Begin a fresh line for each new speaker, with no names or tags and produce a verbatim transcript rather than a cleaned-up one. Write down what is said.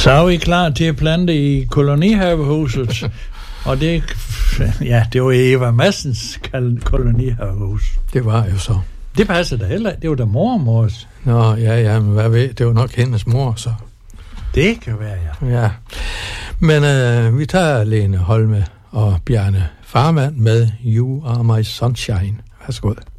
Så er vi klar til at plante i kolonihavehuset. Og det, ja, det var Eva Madsens kolonihavehus.
Det var jo så.
Det passer da heller. Det var da mormors.
Nå, ja, ja, men hvad ved, det var nok hendes mor, så.
Det kan være, ja.
Ja. Men øh, vi tager Lene Holme og Bjarne Farmand med You Are My Sunshine. Værsgo.